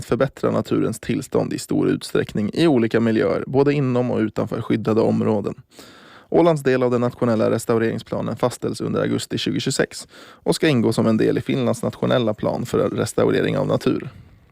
förbättra naturens tillstånd i stor utsträckning i olika miljöer, både inom och utanför skyddade områden. Ålands del av den nationella restaureringsplanen fastställs under augusti 2026 och ska ingå som en del i Finlands nationella plan för restaurering av natur.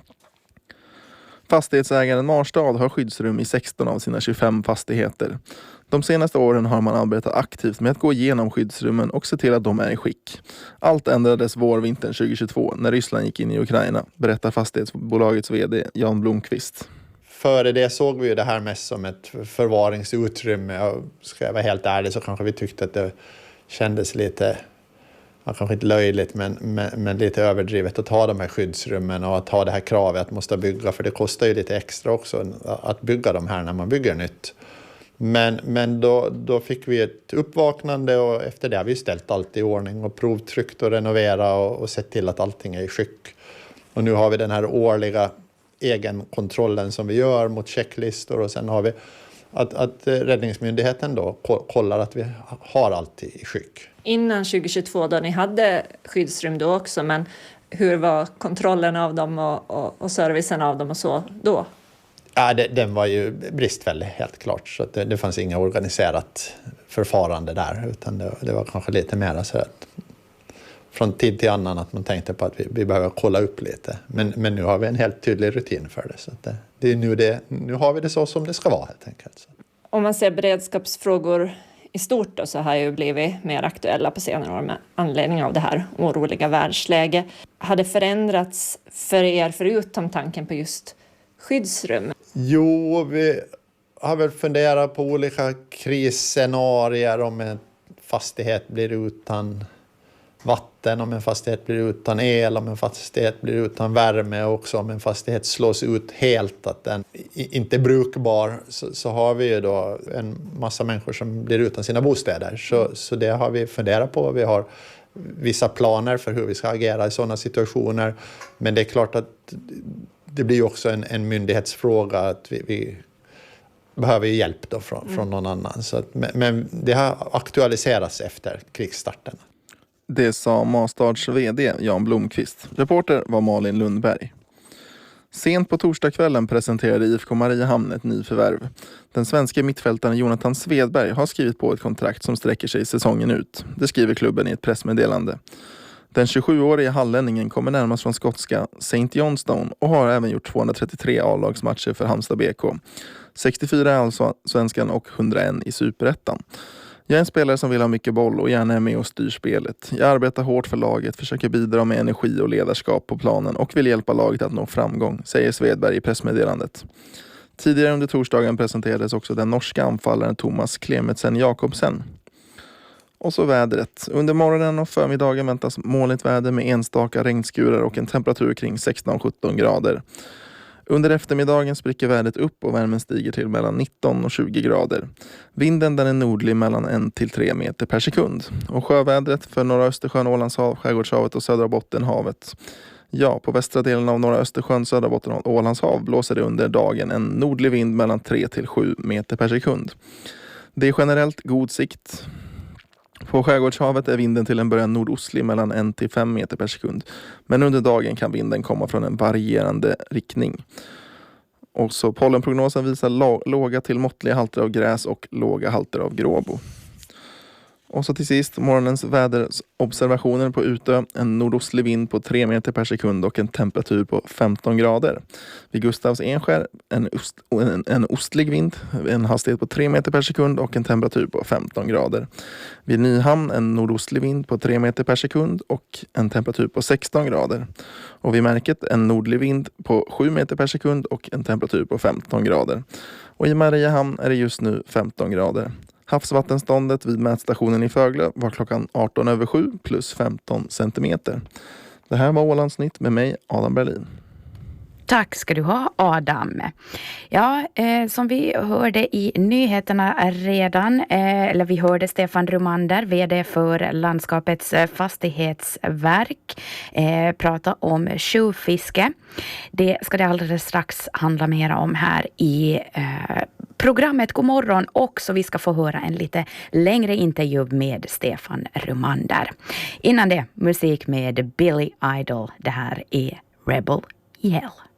Fastighetsägaren Marstad har skyddsrum i 16 av sina 25 fastigheter. De senaste åren har man arbetat aktivt med att gå igenom skyddsrummen och se till att de är i skick. Allt ändrades vårvintern 2022 när Ryssland gick in i Ukraina, berättar fastighetsbolagets vd Jan Blomqvist. Före det såg vi ju det här mest som ett förvaringsutrymme. Och ska jag vara helt ärlig så kanske vi tyckte att det kändes lite, kanske inte löjligt, men lite överdrivet att ha de här skyddsrummen och att ha det här kravet att måste bygga. För det kostar ju lite extra också att bygga de här när man bygger nytt. Men då fick vi ett uppvaknande och efter det har vi ställt allt i ordning och provtryckt och renovera och sett till att allting är i skick. Och nu har vi den här årliga egenkontrollen som vi gör mot checklistor och sen har vi att Räddningsmyndigheten då kollar att vi har allt i skick. Innan 2022 då ni hade skyddsrum då också, men hur var kontrollen av dem och servicen av dem och så då? Ja, den var ju bristfällig helt klart, så att det fanns inga organiserat förfarande där, utan det var kanske lite mer så att från tid till annan att man tänkte på att vi behöver kolla upp lite. Men nu har vi en helt tydlig rutin för det, så att det är nu har vi det så som det ska vara helt enkelt. Om man ser beredskapsfrågor i stort då, så har ju blivit mer aktuella på senare år med anledning av det här oroliga världsläget. Har det förändrats för er förutom tanken på just skyddsrum? Jo, vi har väl funderat på olika krisscenarier om en fastighet blir utan vatten, om en fastighet blir utan el, om en fastighet blir utan värme och också om en fastighet slås ut helt, att den inte är brukbar, så har vi ju då en massa människor som blir utan sina bostäder. Så det har vi funderat på. Vi har vissa planer för hur vi ska agera i sådana situationer. Men det är klart att det blir också en myndighetsfråga att vi behöver hjälp då från någon annan. Så men det har aktualiserats efter krigsstarten. Det sa Marstads vd Jan Blomqvist. Reporter var Malin Lundberg. Sent på torsdagskvällen presenterade IFK Mariehamn ett nyförvärv. Den svenska mittfältaren Jonathan Svedberg har skrivit på ett kontrakt som sträcker sig säsongen ut. Det skriver klubben i ett pressmeddelande. Den 27-åriga hallänningen kommer närmast från skotska St. Johnstone och har även gjort 233 A-lagsmatcher för Halmstad BK. 64 i Allsvenskan och 101 i Superettan. Jag är en spelare som vill ha mycket boll och gärna är med och styr spelet. Jag arbetar hårt för laget, försöker bidra med energi och ledarskap på planen och vill hjälpa laget att nå framgång, säger Svedberg i pressmeddelandet. Tidigare under torsdagen presenterades också den norska anfallaren Thomas Klemetsen Jakobsen. Och så vädret. Under morgonen och förmiddagen väntas molnigt väder med enstaka regnskurar och en temperatur kring 16-17 grader. Under eftermiddagen spricker vädret upp och värmen stiger till mellan 19 och 20 grader. Vinden den är nordlig mellan 1 till 3 meter per sekund. Och sjövädret för norra Östersjön, Ålandshav, Skärgårdshavet och södra Bottenhavet. Ja, på västra delen av norra Östersjön, södra Bottenhavet och Ålandshav blåser det under dagen en nordlig vind mellan 3 till 7 meter per sekund. Det är generellt god sikt. På Skärgårdshavet är vinden till en början nordostlig mellan 1 till 5 meter per sekund. Men under dagen kan vinden komma från en varierande riktning. Och så pollenprognosen visar låga till måttliga halter av gräs och låga halter av gråbo. Och så till sist morgonens väderobservationer på Utö. En nordostlig vind på 3 meter per sekund och en temperatur på 15 grader. Vid Gustavs Enskär en ostlig vind, en hastighet på 3 meter per sekund och en temperatur på 15 grader. Vid Nyhamn en nordostlig vind på 3 meter per sekund och en temperatur på 16 grader. Och vid Märket en nordlig vind på 7 meter per sekund och en temperatur på 15 grader. Och i Mariehamn är det just nu 15 grader. Havsvattenståndet vid mätstationen i Föglö var klockan 18:07 plus 15 centimeter. Det här var Ålandsnytt med mig, Adam Berlin. Tack ska du ha, Adam. Ja, som vi hörde i nyheterna redan, eller vi hörde Stefan Rumander, vd för Landskapets fastighetsverk, prata om tjuvfiske. Det ska det alldeles strax handla mer om här i programmet. God morgon, och så vi ska få höra en lite längre intervju med Stefan Rumander. Innan det, musik med Billy Idol. Det här är Rebel Yell.